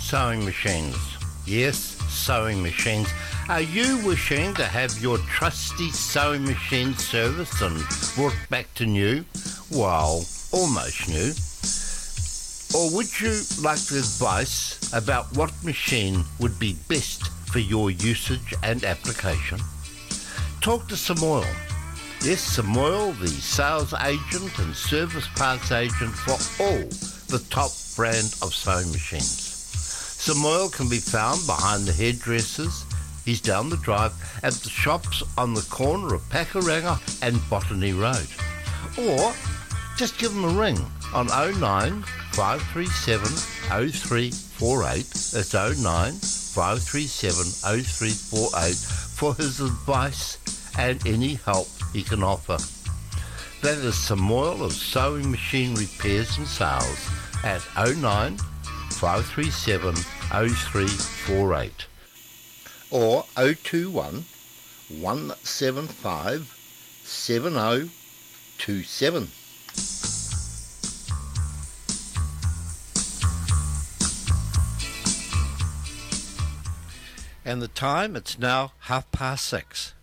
sewing machines. Yes, sewing machines. Are you wishing to have your trusty sewing machine serviced and brought back to new? Well, almost new. Or would you like advice about what machine would be best for your usage and application? Talk to Samoil. Yes, Samoil, the sales agent and service parts agent for all the top brand of sewing machines. Samoil can be found behind the hairdressers. He's down the drive at the shops on the corner of Pakuranga and Botany Road. Or just give him a ring on 09 537 0348. That's 09 537 0348 for his advice and any help he can offer. That is Samoil of Sewing Machine Repairs and Sales at 09 537 0348 or 021 175 7027. And the time, it's now 6:30.